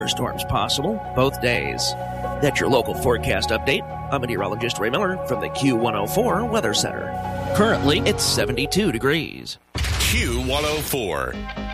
Storms possible both days. That's your local forecast update. I'm meteorologist Ray Miller from the Q104 Weather Center. Currently, it's 72 degrees. Q104.